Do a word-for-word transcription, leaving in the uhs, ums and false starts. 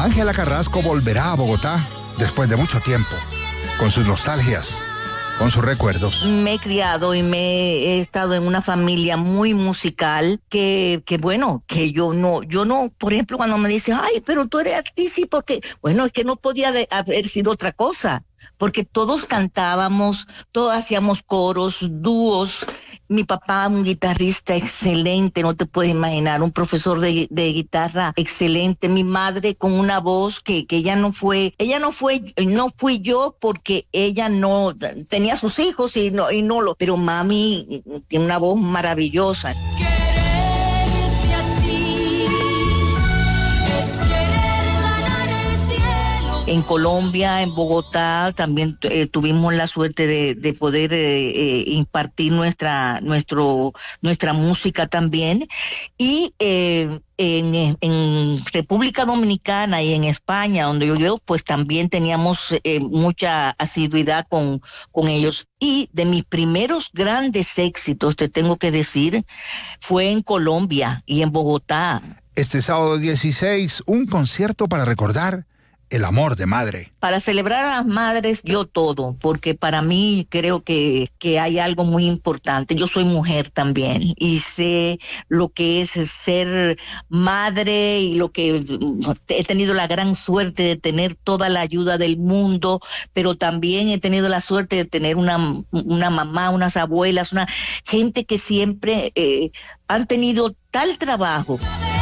Ángela Carrasco volverá a Bogotá después de mucho tiempo, con sus nostalgias, con sus recuerdos. Me he criado y me he estado en una familia muy musical que, que bueno, que yo no, yo no, por ejemplo, cuando me dicen, ay, pero tú eres artista, porque, bueno, es que no podía de, haber sido otra cosa, porque todos cantábamos, todos hacíamos coros, dúos. Mi papá, un guitarrista excelente, no te puedes imaginar, un profesor de, de guitarra excelente. Mi madre con una voz que, que ella no fue, ella no fue, no fui yo porque ella no tenía sus hijos y no, y no lo, pero mami tiene una voz maravillosa. En Colombia, en Bogotá, también eh, tuvimos la suerte de, de poder eh, eh, impartir nuestra, nuestro, nuestra música también. Y eh, en, en República Dominicana y en España, donde yo vivo, pues también teníamos eh, mucha asiduidad con, con ellos. Y de mis primeros grandes éxitos, te tengo que decir, fue en Colombia y en Bogotá. Este sábado dieciséis, un concierto para recordar el amor de madre. Para celebrar a las madres, yo todo, porque para mí creo que, que hay algo muy importante. Yo soy mujer también y sé lo que es ser madre y lo que he tenido la gran suerte de tener toda la ayuda del mundo, pero también he tenido la suerte de tener una, una mamá, unas abuelas, una gente que siempre eh, han tenido tal trabajo.